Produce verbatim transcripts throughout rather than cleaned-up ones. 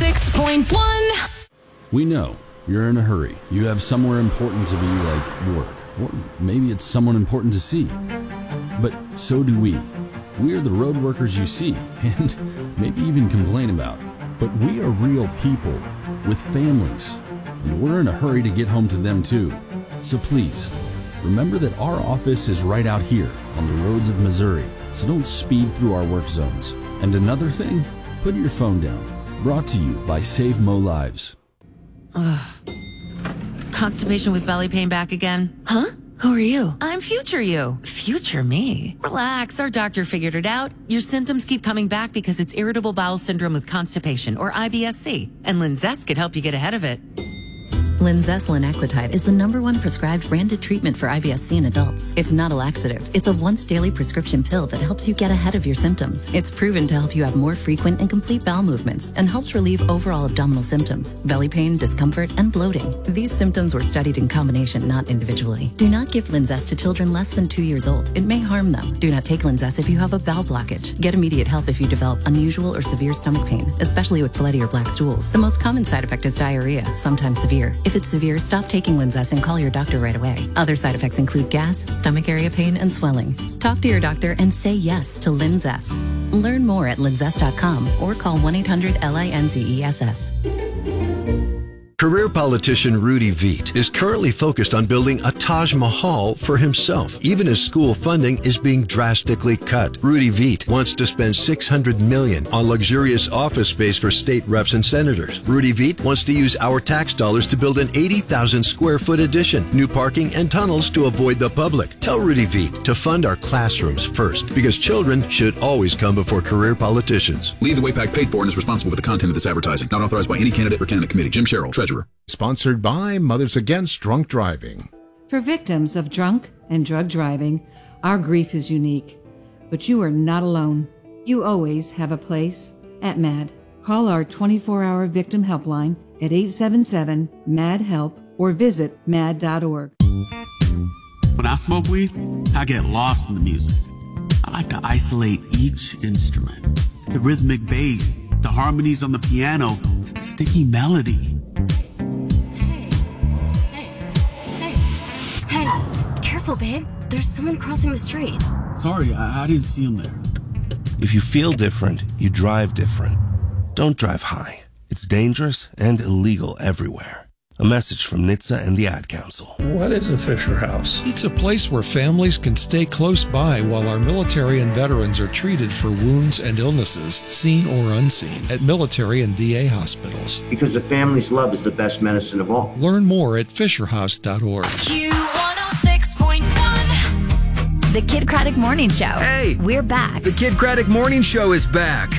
six point one. We know you're in a hurry. You have somewhere important to be, like work. Or maybe it's someone important to see. But so do we. We are the road workers you see, and maybe even complain about. But we are real people with families, and we're in a hurry to get home to them too. So please, remember that our office is right out here on the roads of Missouri, so don't speed through our work zones. And another thing, put your phone down. Brought to you by Save Mo Lives. Ugh. Constipation with belly pain back again? Huh? Who are you? I'm future you. Future me. Relax, our doctor figured it out. Your symptoms keep coming back because it's irritable bowel syndrome with constipation, or I B S C, and Linzess could help you get ahead of it. Linzess linaclotide is the number one prescribed branded treatment for I B S C in adults. It's not a laxative. It's a once daily prescription pill that helps you get ahead of your symptoms. It's proven to help you have more frequent and complete bowel movements and helps relieve overall abdominal symptoms, belly pain, discomfort, and bloating. These symptoms were studied in combination, not individually. Do not give Linzess to children less than two years old. It may harm them. Do not take Linzess if you have a bowel blockage. Get immediate help if you develop unusual or severe stomach pain, especially with bloody or black stools. The most common side effect is diarrhea, sometimes severe. If it's severe, stop taking Linzess and call your doctor right away. Other side effects include gas, stomach area pain, and swelling. Talk to your doctor and say yes to Linzess. Learn more at linzess dot com or call one eight hundred L I N Z E S S. Career politician Rudy Veit is currently focused on building a Taj Mahal for himself, even as school funding is being drastically cut. Rudy Veit wants to spend six hundred million dollars on luxurious office space for state reps and senators. Rudy Veit wants to use our tax dollars to build an eighty thousand square foot addition, new parking, and tunnels to avoid the public. Tell Rudy Veit to fund our classrooms first, because children should always come before career politicians. Lead the Way PAC paid for and is responsible for the content of this advertising. Not authorized by any candidate or candidate committee. Jim Sherrill, Treasurer. Sponsored by Mothers Against Drunk Driving. For victims of drunk and drug driving, our grief is unique. But you are not alone. You always have a place at MAD. Call our twenty-four hour victim helpline at eight seven seven, M A D, HELP or visit mad dot org. When I smoke weed, I get lost in the music. I like to isolate each instrument. The rhythmic bass, the harmonies on the piano, the sticky melody. Hey, careful, babe. There's someone crossing the street. Sorry, I, I didn't see him there. If you feel different, you drive different. Don't drive high. It's dangerous and illegal everywhere. A message from N H T S A and the Ad Council. What is a Fisher House? It's a place where families can stay close by while our military and veterans are treated for wounds and illnesses, seen or unseen, at military and V A hospitals. Because the family's love is the best medicine of all. Learn more at fisher house dot org. Q one oh six point one. The Kid Craddock Morning Show. Hey! We're back. The Kid Craddock Morning Show is back.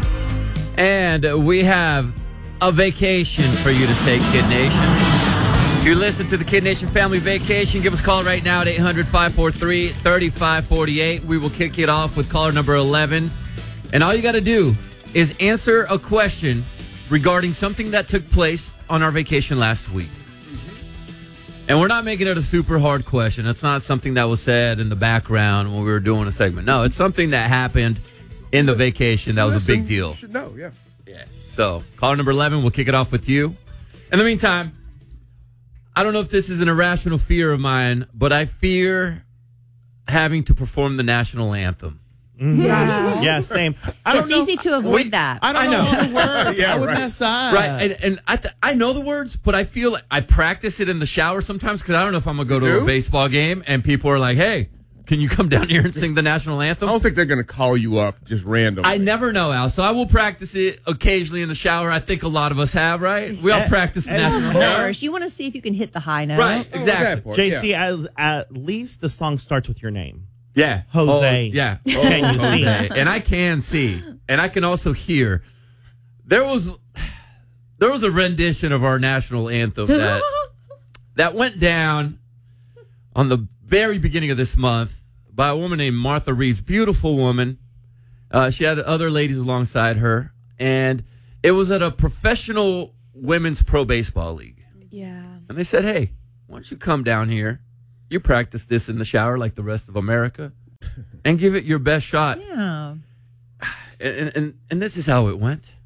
And we have a vacation for you to take, Kid Nation. If you listen to the Kid Nation Family Vacation, give us a call right now at eight hundred, five four three, three five four eight. We will kick it off with caller number eleven. And all you got to do is answer a question regarding something that took place on our vacation last week. And we're not making it a super hard question. It's not something that was said in the background when we were doing a segment. No, it's something that happened in the vacation that was Listen, a big deal. You should know, yeah. Yeah. So, caller number eleven, we'll kick it off with you. In the meantime, I don't know if this is an irrational fear of mine, but I fear having to perform the national anthem. Mm-hmm. Yeah. yeah, same. I don't it's know. easy to avoid Wait, that. I don't I know, know. the words. Yeah, I would right. mess up. Right, and, and I th- I know the words, but I feel like I practice it in the shower sometimes because I don't know if I'm going to go to You a do? baseball game and people are like, hey, can you come down here and sing the national I anthem? don't think they're going to call you up just randomly. I never know, Al. So I will practice it occasionally in the shower. I think a lot of us have, right? We all practice the national Of anthem. course, you want to see if you can hit the high note. Right, Oh, exactly. that part, J C, yeah. at, at least the song starts with your name. Yeah. Jose. Oh, yeah. Can you see? Jose. And I can see. And I can also hear. There was there was a rendition of our national anthem that that went down on the very beginning of this month by a woman named Martha Reeves. Beautiful woman. Uh, she had other ladies alongside her. And it was at a professional women's pro baseball league. Yeah. And they said, hey, why don't you come down here? You practice this in the shower like the rest of America and give it your best shot. Yeah. And, and, and this is how it went.